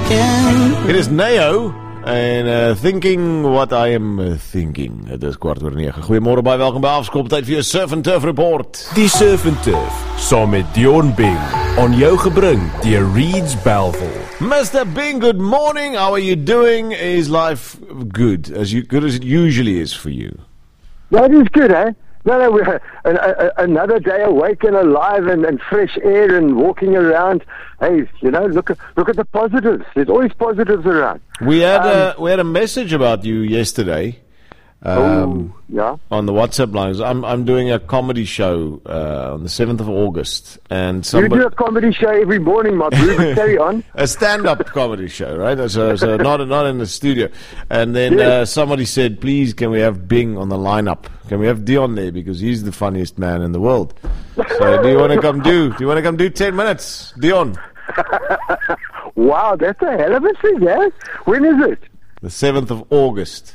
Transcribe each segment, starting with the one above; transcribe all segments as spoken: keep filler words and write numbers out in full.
weekend. It is Neo en uh, Thinking What I Am uh, Thinking. Het is kwart oor negen. Goeiemôre, baie welkom by Afskop. Tyd vir jou Surf and Turf Report. Die Surf and Turf, saam met Dion Bing, aan jou gebring deur Reeds Bellville. Mister Bing, good morning. How are you doing? Is life good? As you, good as it usually is for you? That is good, eh? No, no, we're an, a, another day awake and alive and, and fresh air and walking around. Hey, you know, look at look at the positives. There's always positives around. We had Um, a we had a message about you yesterday. Um, oh, yeah. On the WhatsApp lines. I'm I'm doing a comedy show uh, on the seventh of August, and You somebody do a comedy show every morning, my bro, but carry on. a stand-up comedy show, right? So, so not not in the studio. And then Yes. uh, somebody said, "Please, can we have Bing on the lineup? Can we have Dion there because he's the funniest man in the world?" So, do you want to come do? Do you want to come do ten minutes, Dion? Wow, that's a hell of a thing, eh? When is it? The seventh of August.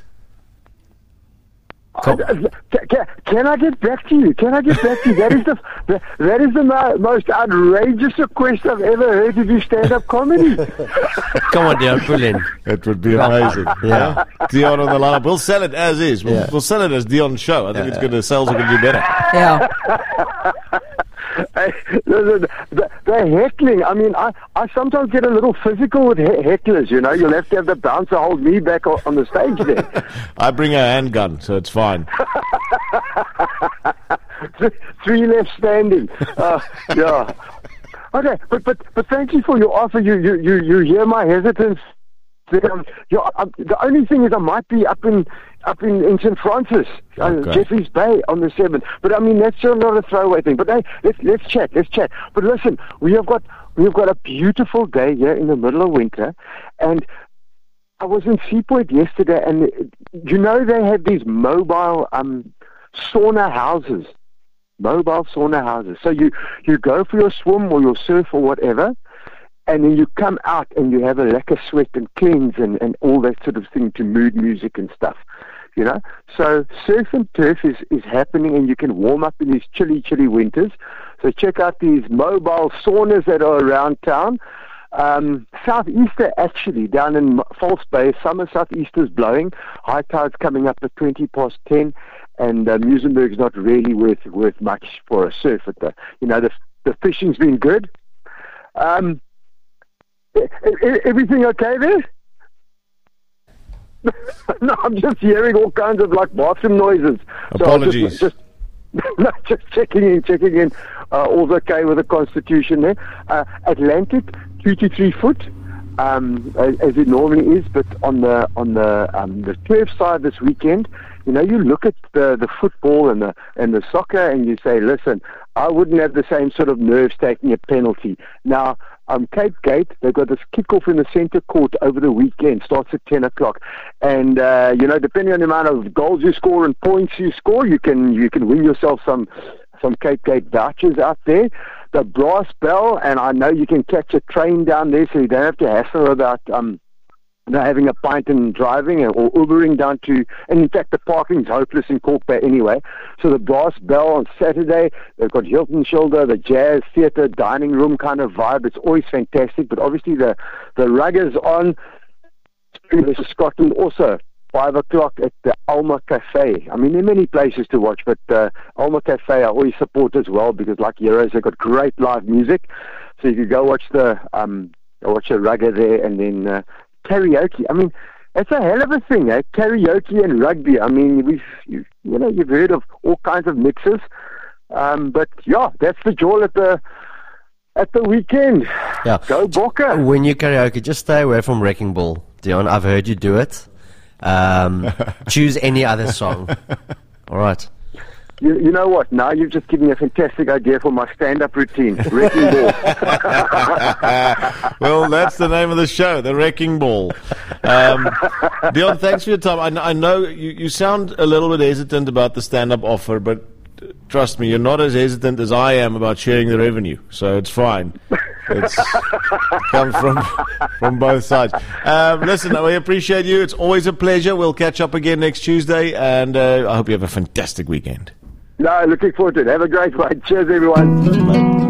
Uh, Can, can I get back to you? Can I get back to you? That is the that, that is the mo- most outrageous request I've ever heard to do stand-up comedy. Come on, Dion, pull in. It would be amazing. Yeah. Dion on the lineup. We'll sell it as is. We'll, Yeah. we'll sell it as Dion's show. I think it's going to sales are going to do better. Yeah. Hey, the, the, the heckling, I mean, I, I sometimes get a little physical with he- hecklers, you know. You'll have to have the bouncer hold me back on, on the stage there. I bring a handgun, so it's fine. Three left standing. Uh, yeah. Okay, but, but but thank you for your offer. You you you, you hear my hesitance. Um, you know, um, the only thing is I might be up in up in, in Saint Francis, uh, Okay. Jeffreys Bay on the seventh. But I mean that's still not a throwaway thing. But hey, let's let's chat, let's chat. But listen, we have got we have got a beautiful day here in the middle of winter, and I was in Seapoint yesterday, and uh, you know they have these mobile um, sauna houses, mobile sauna houses. So you you go for your swim or your surf or whatever. And then you come out and you have a lekker sweat and cleanse and, and all that sort of thing to mood music and stuff, you know. So surf and turf is, is happening and you can warm up in these chilly, chilly winters. So check out these mobile saunas that are around town. Um, southeaster actually, down in False Bay, summer southeaster's blowing. High tide's coming up at twenty past ten and uh, Muizenberg's not really worth, worth much for a surf at the, you know, the, the fishing's been good. Um, E- e- Everything okay there? No, I'm just hearing all kinds of like bathroom noises. Apologies. So just, just, no, just checking in, checking in. Uh, all's okay with the Constitution there. Uh, Atlantic, two to three foot, um, as, as it normally is. But on the on the um, the turf side this weekend, you know, you look at the the football and the and the soccer, and you say, listen, I wouldn't have the same sort of nerves taking a penalty now. Um, Cape Gate, they've got this kickoff in the centre court over the weekend, starts at ten o'clock. And, uh, you know, depending on the amount of goals you score and points you score, you can you can win yourself some some Cape Gate vouchers out there. The Brass Bell, and I know you can catch a train down there, so you don't have to hassle about um, you know, having a pint and driving or Ubering down to, and in fact the parking's hopeless in Cork Bay anyway. So the Brass Bell on Saturday, they've got Hilton Shoulder, the jazz theatre, dining room kind of vibe. It's always fantastic, but obviously the, the ruggers on This is Scotland also. Five o'clock at the Alma Cafe. I mean, there are many places to watch, but uh, Alma Cafe I always support as well because, like Heroes, they've got great live music. So you can go watch the um, watch a rugger there, and then uh, karaoke. I mean, it's a hell of a thing, eh? Karaoke and rugby. I mean, we've you, you know you've heard of all kinds of mixes, um, but yeah, that's the jewel at the at the weekend. Yeah. Go Bokke. When you karaoke, just stay away from Wrecking Ball, Dion. I've heard you do it. Um, choose any other song. All right. You, you know what? Now you've just given me a fantastic idea for my stand-up routine. Wrecking Ball. Well, that's the name of the show, The Wrecking Ball. Um, Dion, thanks for your time. I, kn- I know you, you sound a little bit hesitant about the stand-up offer, but uh, trust me, you're not as hesitant as I am about sharing the revenue, so it's fine. It's comes from from both sides. Um, listen, we appreciate you. It's always a pleasure. We'll catch up again next Tuesday, and uh, I hope you have a fantastic weekend. No, looking forward to it. Have a great one. Cheers, everyone. Bye.